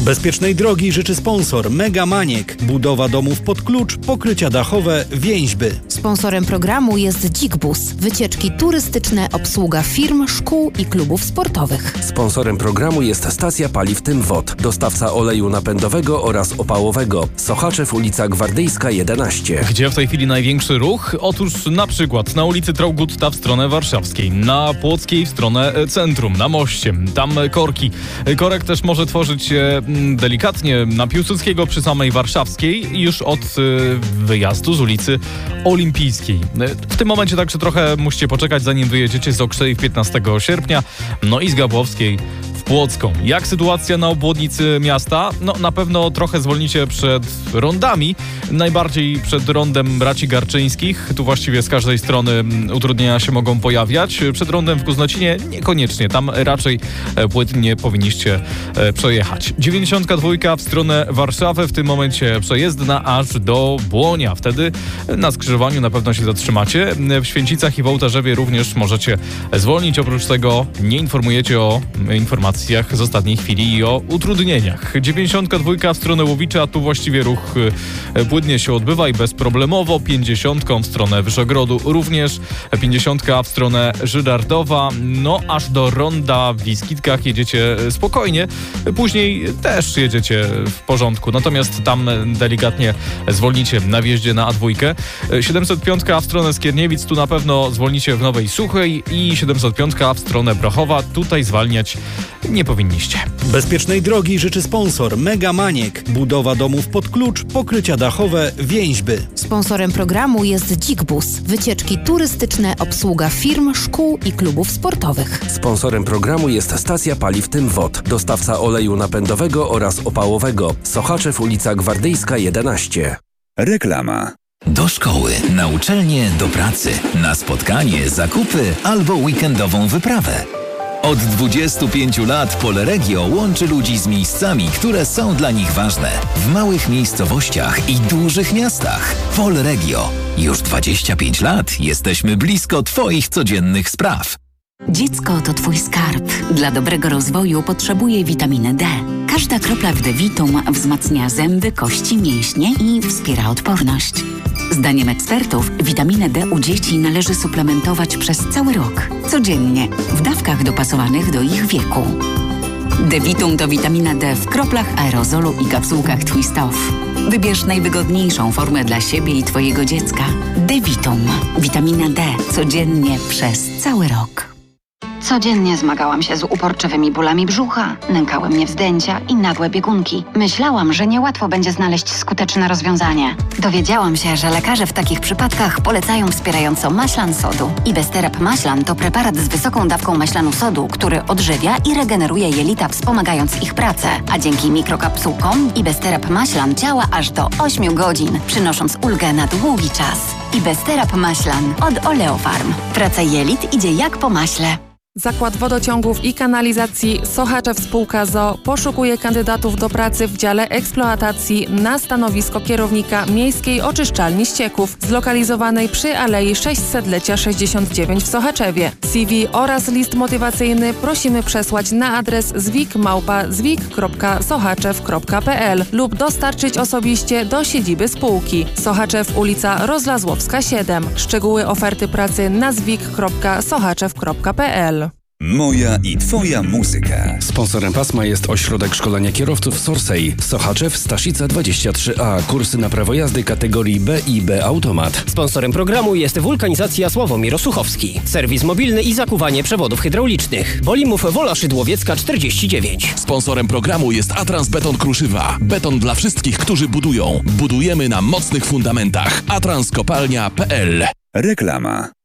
Bezpiecznej drogi życzy sponsor Mega Maniek. Budowa domów pod klucz, pokrycia dachowe, więźby. Sponsorem programu jest Dzik-Bus. Wycieczki turystyczne, obsługa firm, szkół i klubów sportowych. Sponsorem programu jest stacja paliw Tymwod, dostawca oleju napędowego oraz opałowego. Sochaczew, ulica Gwardyjska 11. Gdzie w tej chwili największy ruch? Otóż na przykład na ulicy Traugutta w stronę warszawskiej, na Płockiej w stronę centrum, na moście. Tam korki. Korek też może tworzyć się delikatnie na Piłsudskiego przy samej warszawskiej już od wyjazdu z ulicy Olimpijskiej. W tym momencie także trochę musicie poczekać, zanim wyjedziecie z Okrzei 15 sierpnia, no i z Gabłowskiej w Płocką. Jak sytuacja na obwodnicy miasta? No na pewno trochę zwolnicie przed rondami, najbardziej przed rondem Braci Garczyńskich. Tu właściwie z każdej strony utrudnienia się mogą pojawiać. Przed rondem w Kuznocinie niekoniecznie, tam raczej płynnie powinniście przejechać. 92 w stronę Warszawy, w tym momencie przejezdna aż do Błonia. Wtedy na skrzyżowaniu na pewno się zatrzymacie. W Święcicach i w Ołtarzewie również możecie zwolnić. Oprócz tego nie informujecie o informacjach z ostatniej chwili i o utrudnieniach. 92 w stronę Łowicza, tu właściwie ruch płynnie się odbywa i bezproblemowo. 50 w stronę Wyszogrodu również. 50 w stronę Żyrardowa. No aż do ronda w Wiskitkach jedziecie spokojnie. Później też jedziecie w porządku. Natomiast tam delikatnie zwolnicie na wjeździe na A2. 705 w stronę Skierniewic, tu na pewno zwolnicie w Nowej Suchej i 705 w stronę Brochowa. Tutaj zwalniać nie powinniście. Bezpiecznej drogi życzy sponsor Mega Maniek. Budowa domów pod klucz, pokrycia dachowe, więźby. Sponsorem programu jest Dzik-Bus. Wycieczki turystyczne, obsługa firm, szkół i klubów sportowych. Sponsorem programu jest stacja paliw Tymwod, dostawca oleju napędowego oraz opałowego. Sochaczew, ulica Gwardyjska 11. Reklama. Do szkoły, na uczelnię, do pracy, na spotkanie, zakupy albo weekendową wyprawę. Od 25 lat Polregio łączy ludzi z miejscami, które są dla nich ważne. W małych miejscowościach i dużych miastach. Polregio. Już 25 lat jesteśmy blisko Twoich codziennych spraw. Dziecko to Twój skarb. Dla dobrego rozwoju potrzebuje witaminy D. Każda kropla w D-Vitum wzmacnia zęby, kości, mięśnie i wspiera odporność. Zdaniem ekspertów witaminę D u dzieci należy suplementować przez cały rok, codziennie, w dawkach dopasowanych do ich wieku. D-Vitum to witamina D w kroplach, aerozolu i kapsułkach Twist Off. Wybierz najwygodniejszą formę dla siebie i Twojego dziecka. D-Vitum. Witamina D codziennie przez cały rok. Codziennie zmagałam się z uporczywymi bólami brzucha, nękały mnie wzdęcia i nagłe biegunki. Myślałam, że niełatwo będzie znaleźć skuteczne rozwiązanie. Dowiedziałam się, że lekarze w takich przypadkach polecają wspierająco maślan sodu. Ibesterap Maślan to preparat z wysoką dawką maślanu sodu, który odżywia i regeneruje jelita, wspomagając ich pracę. A dzięki mikrokapsułkom Ibesterap Maślan działa aż do 8 godzin, przynosząc ulgę na długi czas. Ibesterap Maślan od Oleofarm. Praca jelit idzie jak po maśle. Zakład Wodociągów i Kanalizacji Sochaczew Spółka ZOO poszukuje kandydatów do pracy w dziale eksploatacji na stanowisko kierownika miejskiej oczyszczalni ścieków zlokalizowanej przy Alei 600-lecia 69 w Sochaczewie. CV oraz list motywacyjny prosimy przesłać na adres zwik@zwik.sochaczew.pl lub dostarczyć osobiście do siedziby spółki. Sochaczew, ulica Rozlazłowska 7. Szczegóły oferty pracy na zwik.sochaczew.pl. Moja i Twoja muzyka. Sponsorem pasma jest Ośrodek Szkolenia Kierowców Sorsej. Sochaczew, Staszica 23A. Kursy na prawo jazdy kategorii B i B Automat. Sponsorem programu jest Wulkanizacja Sławomir Osuchowski. Serwis mobilny i zakuwanie przewodów hydraulicznych. Bolimów Wola Szydłowiecka 49. Sponsorem programu jest Atrans Beton Kruszywa. Beton dla wszystkich, którzy budują. Budujemy na mocnych fundamentach. atranskopalnia.pl. Reklama.